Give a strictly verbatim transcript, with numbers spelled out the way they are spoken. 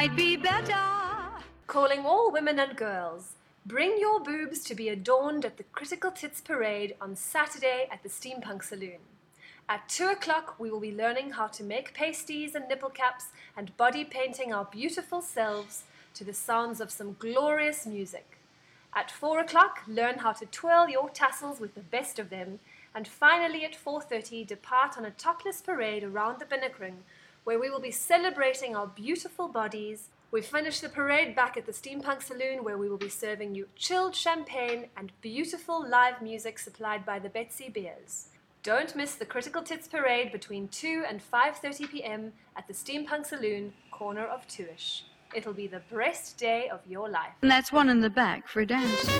might be better. Calling all women and girls, bring your boobs to be adorned at the Critical Tits Parade on Saturday at the Steampunk Saloon. At two o'clock, we will be learning how to make pasties and nipple caps and body painting our beautiful selves to the sounds of some glorious music. At four o'clock, learn how to twirl your tassels with the best of them. And finally, at four thirty, depart on a topless parade around the Binnockring, where we will be celebrating our beautiful bodies. We finish the parade back at the Steampunk Saloon, where we will be serving you chilled champagne and beautiful live music supplied by the Betsy Beers. Don't miss the Critical Tits Parade between two and five thirty p.m. at the Steampunk Saloon, corner of Tuish. It'll be the best day of your life. And that's one in the back for a dance.